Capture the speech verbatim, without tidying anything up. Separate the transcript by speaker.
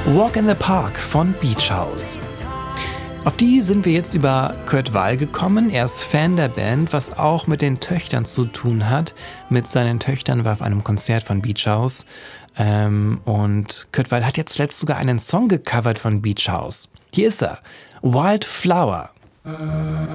Speaker 1: Walk in the Park von Beach House. Auf die sind wir jetzt über Kurt Weill gekommen. Er ist Fan der Band, was auch mit den Töchtern zu tun hat. Mit seinen Töchtern war auf einem Konzert von Beach House. Ähm, und Kurt Weill hat jetzt zuletzt sogar einen Song gecovert von Beach House. Hier ist er, Wildflower.